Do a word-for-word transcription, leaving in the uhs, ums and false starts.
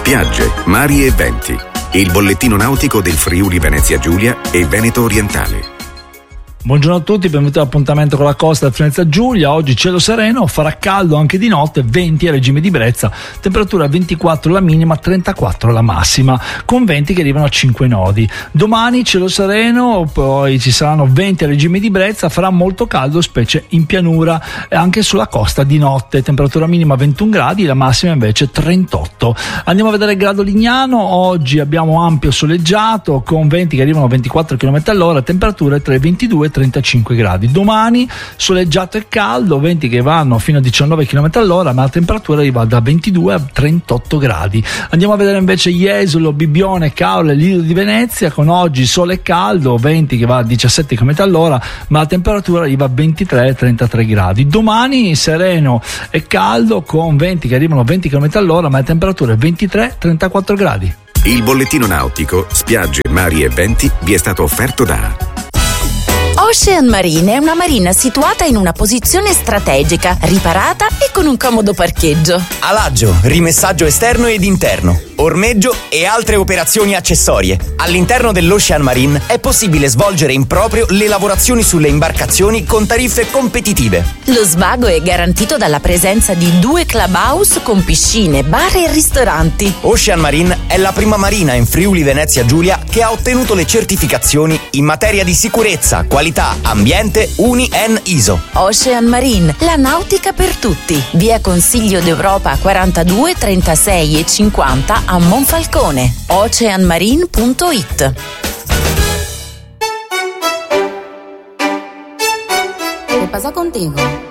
Spiagge, mari e venti. Il bollettino nautico del Friuli Venezia Giulia e Veneto Orientale. Buongiorno a tutti, benvenuti all'appuntamento con la costa del Venezia Giulia. Oggi cielo sereno, farà caldo anche di notte, venti a regime di brezza, temperatura ventiquattro la minima, trentaquattro la massima, con venti che arrivano a cinque nodi. Domani cielo sereno, poi ci saranno venti a regime di brezza, farà molto caldo, specie in pianura e anche sulla costa di notte, temperatura minima ventuno gradi, la massima invece trentotto. Andiamo a vedere il grado Lignano. Oggi abbiamo ampio soleggiato, con venti che arrivano a ventiquattro chilometri all'ora, temperature tra i ventidue e trentacinque gradi. Domani soleggiato e caldo, venti che vanno fino a diciannove chilometri all'ora, ma la temperatura arriva da ventidue a trentotto gradi. Andiamo a vedere invece Jesolo, Bibbione, Caorle, Lido di Venezia, con oggi sole e caldo, venti che va a diciassette chilometri all'ora, ma la temperatura arriva a ventitré trentatré gradi. Domani sereno e caldo, con venti che arrivano a venti chilometri all'ora, ma la temperatura è ventitré trentaquattro gradi. Il bollettino nautico, spiagge, mari e venti vi è stato offerto da Ocean Marine è una marina situata in una posizione strategica, riparata e con un comodo parcheggio. Alaggio, rimessaggio esterno ed interno, ormeggio e altre operazioni accessorie. All'interno dell'Ocean Marine è possibile svolgere in proprio le lavorazioni sulle imbarcazioni con tariffe competitive. Lo svago è garantito dalla presenza di due clubhouse con piscine, bar e ristoranti. Ocean Marine è la prima marina in Friuli Venezia Giulia che ha ottenuto le certificazioni in materia di sicurezza, qualità, ambiente U N I E N I S O. Ocean Marine, la nautica per tutti. Via Consiglio d'Europa quarantadue, trentasei e cinquanta a Monfalcone. ocean marine punto it. ¿Qué pasa contigo?